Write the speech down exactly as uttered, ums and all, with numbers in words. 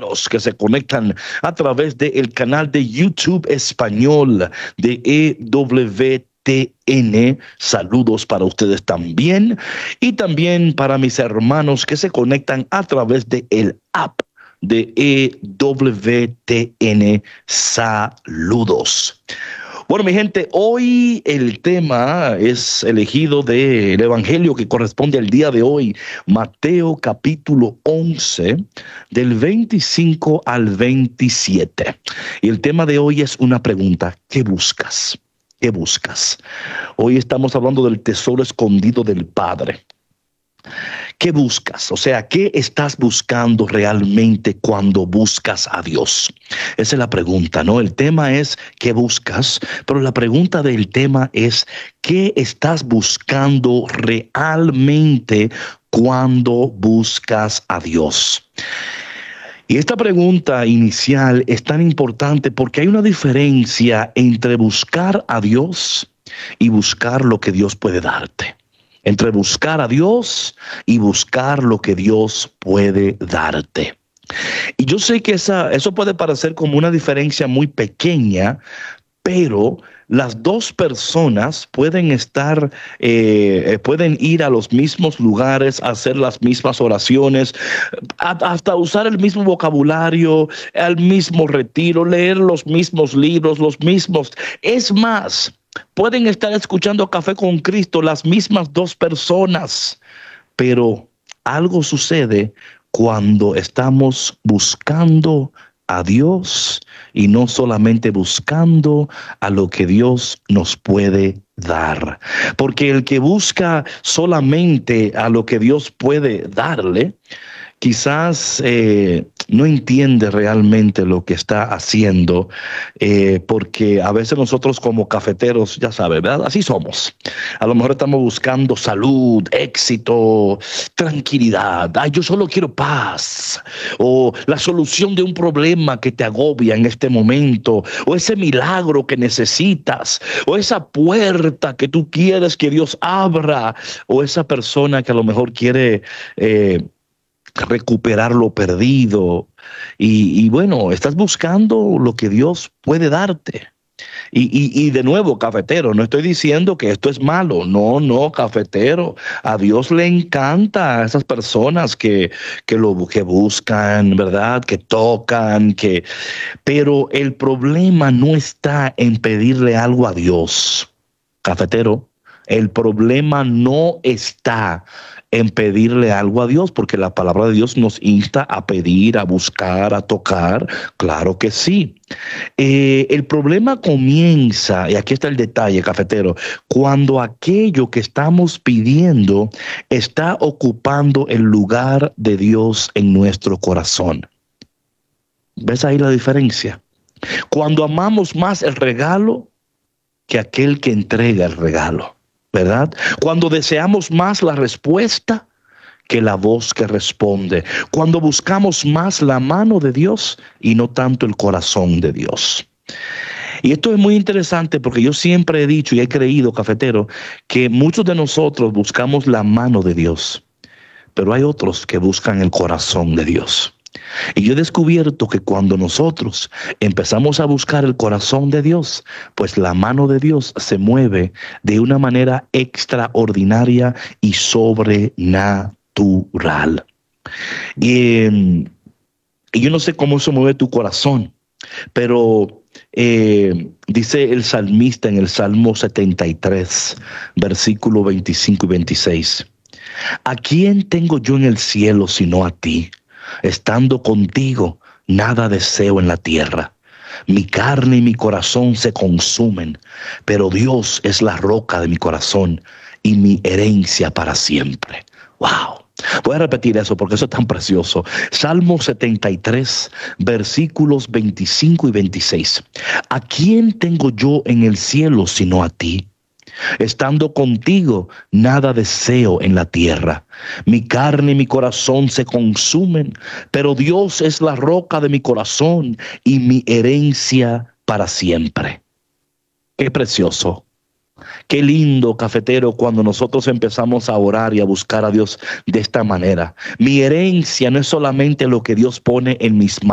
cafeteros que se conectan a través del canal de YouTube español de E W T N. Saludos para ustedes también. Y también para mis hermanos que se conectan a través de el app de E W T N. Saludos. Bueno, mi gente, hoy el tema es elegido del Evangelio que corresponde al día de hoy, Mateo capítulo once, del veinticinco al veintisiete. Y el tema de hoy es una pregunta: ¿qué buscas? ¿Qué buscas? Hoy estamos hablando del tesoro escondido del Padre. ¿Qué buscas? O sea, ¿qué estás buscando realmente cuando buscas a Dios? Esa es la pregunta, ¿no? El tema es ¿qué buscas? Pero la pregunta del tema es ¿qué estás buscando realmente cuando buscas a Dios? Y esta pregunta inicial es tan importante porque hay una diferencia entre buscar a Dios y buscar lo que Dios puede darte. Entre buscar a Dios y buscar lo que Dios puede darte. Y yo sé que esa, eso puede parecer como una diferencia muy pequeña, pero las dos personas pueden estar, eh, pueden ir a los mismos lugares, hacer las mismas oraciones, hasta usar el mismo vocabulario, al mismo retiro, leer los mismos libros, los mismos. Es más, pueden estar escuchando Café con Cristo las mismas dos personas, pero algo sucede cuando estamos buscando a Dios y no solamente buscando a lo que Dios nos puede dar. Porque el que busca solamente a lo que Dios puede darle, quizás eh, no entiende realmente lo que está haciendo, eh, porque a veces nosotros como cafeteros, ya sabes, ¿verdad? Así somos. A lo mejor estamos buscando salud, éxito, tranquilidad. Ay, yo solo quiero paz. O la solución de un problema que te agobia en este momento. O ese milagro que necesitas. O esa puerta que tú quieres que Dios abra. O esa persona que a lo mejor quiere Eh, recuperar lo perdido. Y, y bueno, estás buscando lo que Dios puede darte. Y, y, y de nuevo, cafetero, no estoy diciendo que esto es malo. No, no, cafetero. A Dios le encanta a esas personas que, que lo que buscan, ¿verdad? Que tocan, que... Pero el problema no está en pedirle algo a Dios, cafetero. El problema no está en pedirle algo a Dios, porque la palabra de Dios nos insta a pedir, a buscar, a tocar. Claro que sí. Eh, el problema comienza, y aquí está el detalle, cafetero, cuando aquello que estamos pidiendo está ocupando el lugar de Dios en nuestro corazón. ¿Ves ahí la diferencia? Cuando amamos más el regalo que aquel que entrega el regalo, ¿verdad? Cuando deseamos más la respuesta que la voz que responde. Cuando buscamos más la mano de Dios y no tanto el corazón de Dios. Y esto es muy interesante porque yo siempre he dicho y he creído, cafetero, que muchos de nosotros buscamos la mano de Dios, pero hay otros que buscan el corazón de Dios. Y yo he descubierto que cuando nosotros empezamos a buscar el corazón de Dios, pues la mano de Dios se mueve de una manera extraordinaria y sobrenatural. Y, y yo no sé cómo se mueve tu corazón, pero eh, dice el salmista en el Salmo setenta y tres, versículo veinticinco y veintiséis. ¿A quién tengo yo en el cielo sino a ti? Estando contigo, nada deseo en la tierra. Mi carne y mi corazón se consumen, pero Dios es la roca de mi corazón y mi herencia para siempre. ¡Wow! Voy a repetir eso porque eso es tan precioso. Salmo setenta y tres, versículos veinticinco y veintiséis. ¿A quién tengo yo en el cielo sino a ti? Estando contigo, nada deseo en la tierra. Mi carne y mi corazón se consumen, pero Dios es la roca de mi corazón y mi herencia para siempre. Qué precioso. Qué lindo, cafetero, cuando nosotros empezamos a orar y a buscar a Dios de esta manera. Mi herencia no es solamente lo que Dios pone en mis manos.